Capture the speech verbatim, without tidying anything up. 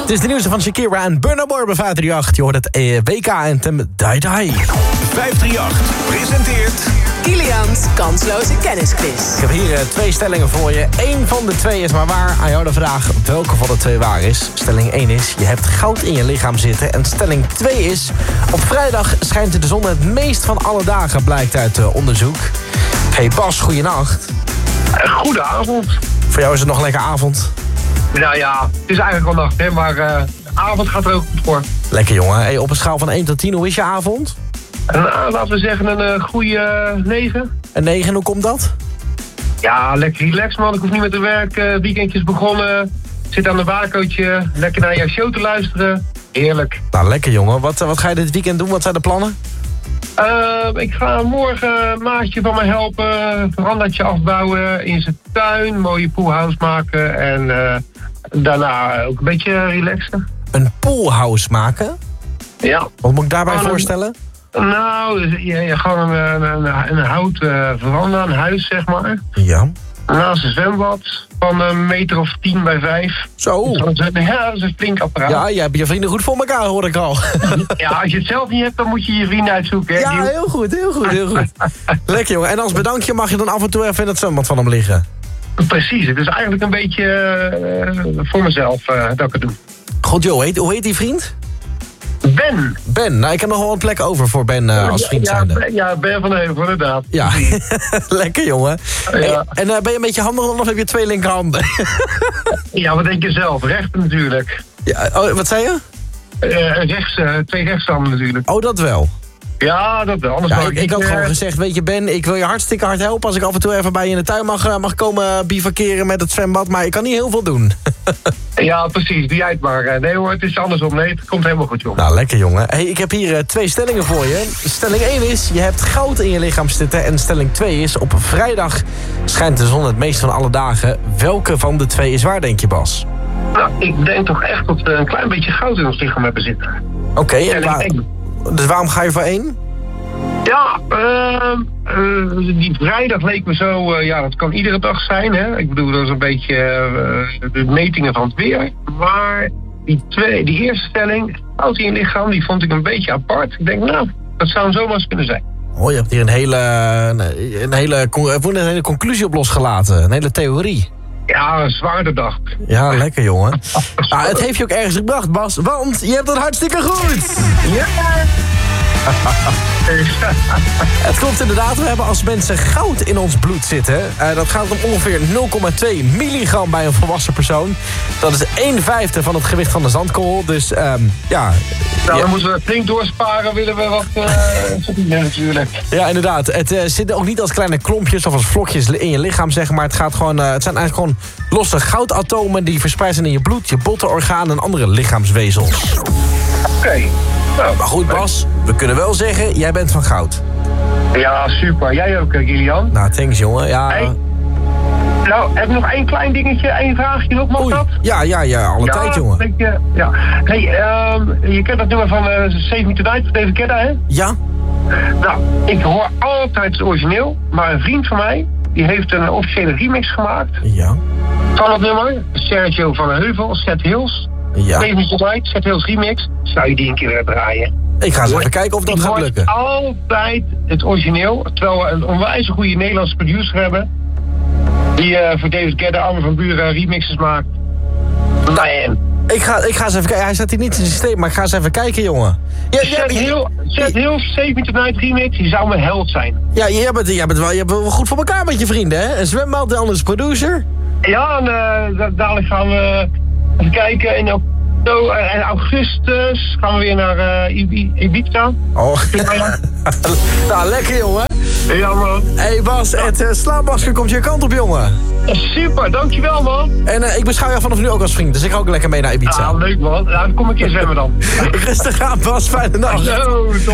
Het is de nieuwste van Shakira en Burna Boy bij vijf drie acht. Je hoort het eh, W K-anthem Die Die. vijf drie acht presenteert... Kilians kansloze kennisquiz. Ik heb hier uh, twee stellingen voor je. Eén van de twee is maar waar. Aan jou de vraag welke van de twee waar is. Stelling één is, je hebt goud in je lichaam zitten. En stelling twee is, op vrijdag schijnt de zon het meest van alle dagen, blijkt uit uh, onderzoek. Hey Bas, goeienacht. Goedenavond. Voor jou is het nog lekker avond. Nou ja, het is eigenlijk wel nacht, hè, maar uh, avond gaat er ook goed voor. Lekker jongen. Hey, op een schaal van één tot tien, hoe is je avond? En, uh, laten we zeggen een uh, goede uh, negen. Een negen, hoe komt dat? Ja, lekker relaxed man. Ik hoef niet meer te werken. Weekendjes begonnen. Zit aan de bakootje. Lekker naar jouw show te luisteren. Heerlijk. Nou, lekker jongen. Wat, wat ga je dit weekend doen? Wat zijn de plannen? Uh, ik ga morgen een maatje van me helpen. Een verandertje afbouwen in zijn tuin. Een mooie poolhouse maken. En uh, daarna ook een beetje relaxen. Een poolhouse maken? Ja. Wat moet ik daarbij Oh, voorstellen? Nou, je, je gewoon een, een, een, een hout uh, veranda, een huis zeg maar. Ja. Naast een zwembad van een meter of tien bij vijf. Zo. Ja, dat is een flink apparaat. Ja, jij hebt je vrienden goed voor elkaar, hoor ik al. Ja, als je het zelf niet hebt, dan moet je je vrienden uitzoeken. Hè? Ja, Die... heel goed, heel goed, heel goed. Lekker jongen. En als bedankje mag je dan af en toe even in het zwembad van hem liggen. Precies, het is eigenlijk een beetje uh, voor mezelf uh, dat ik het doe. God joh, heet, hoe heet die vriend? Ben. Ben, nou ik heb nog wel een plek over voor Ben uh, als vriend ja, zijnde. Ben, ja, Ben van Heuvel, inderdaad. Ja, lekker jongen. Ja. Hey, en uh, ben je een beetje handig dan of heb je twee linkerhanden? Ja, wat denk je zelf? Rechter natuurlijk. Ja, oh, wat zei je? Uh, rechts, uh, twee rechtshanden natuurlijk. Oh, dat wel. Ja, dat wel. Anders Ja, mag ik, ik had uh, gewoon gezegd, weet je Ben, ik wil je hartstikke hard helpen als ik af en toe even bij je in de tuin mag, mag komen bivakeren met het zwembad, maar ik kan niet heel veel doen. Ja, precies. Doe jij het maar. Nee hoor, het is andersom. Nee, het komt helemaal goed, jongen. Nou, lekker jongen. Hey, ik heb hier uh, twee stellingen voor je. Stelling één is, je hebt goud in je lichaam zitten. En stelling twee is, op vrijdag schijnt de zon het meest van alle dagen. Welke van de twee is waar, denk je Bas? Nou, ik denk toch echt dat we een klein beetje goud in ons lichaam hebben zitten. Oké, okay, en waar... dus waarom ga je voor één? Ja, uh, uh, die vrijdag leek me zo, uh, ja, dat kan iedere dag zijn, hè. Ik bedoel, dat is een beetje uh, de metingen van het weer. Maar die, twee, die eerste stelling, goud in je lichaam, die vond ik een beetje apart. Ik denk, nou, dat zou zomaar eens kunnen zijn. Oh, je hebt hier een hele, een hele, een hele conclusie op losgelaten. Een hele theorie. Ja, een zwaarder dag. Ja, lekker jongen. Nou, het heeft je ook ergens gebracht, Bas, want je hebt het hartstikke goed. Ja. Het klopt inderdaad, we hebben als mensen goud in ons bloed zitten. Uh, dat gaat om ongeveer nul komma twee milligram bij een volwassen persoon. Dat is een vijfde van het gewicht van de zandkorrel. Dus um, ja... Nou, ja. dan moeten we flink doorsparen, willen we wat verdienen uh, natuurlijk. Ja, inderdaad. Het uh, zit ook niet als kleine klompjes of als vlokjes in je lichaam, zeg maar. Het, gaat gewoon, uh, het zijn eigenlijk gewoon losse goudatomen die verspreid zijn in je bloed, je botten, organen en andere lichaamsvezels. Oké. Okay. Nou, maar goed, Bas, we kunnen wel zeggen, jij bent van goud. Ja, super. Jij ook, Kilian. Nou, thanks, jongen. Ja. Hey. Nou, heb ik nog één klein dingetje, één vraagje nog, mag dat? Ja, ja, ja, alle ja, tijd, jongen. Beetje, ja. Hey, um, je kent dat nummer van uh, Save Me Tonight van David Guetta, hè? Ja. Nou, ik hoor altijd het origineel, maar een vriend van mij, die heeft een officiële remix gemaakt. Ja. Van dat nummer, Sergio van der Heuvel, Seth Hills. Ja. Save Me Tonight, Seth Hills remix. Zou je die een keer willen draaien? Ik ga eens even kijken of dat ik gaat lukken. Altijd het origineel, terwijl we een onwijs goede Nederlandse producer hebben. Die uh, voor David Guetta, Armin van Buuren remixes maakt. Man. Ik ga, ik ga eens even kijken. Hij staat hier niet in het systeem, maar ik ga eens even kijken, jongen. Ja, Zet ja, heel, zet heel Save Me Tonight remix, die zou mijn held zijn. Ja, jij bent, jij bent wel, je bent wel goed voor elkaar met je vrienden, hè? Een zwembad, de andere is producer. Ja, en uh, dadelijk gaan we even kijken. In, uh, in augustus gaan we weer naar uh, Ibiza. Oh. Nou, lekker, jongen. Ja, man. Hé, hey, Bas, het uh, slaapmasker komt je kant op, jongen. Super, dankjewel, man. En uh, ik beschouw jou vanaf nu ook als vriend, dus ik ga ook lekker mee naar Ibiza. Ah, leuk, man. Nou, dan kom ik een keer zwemmen dan. Rustig aan, Bas. Fijne nacht. Zo, top.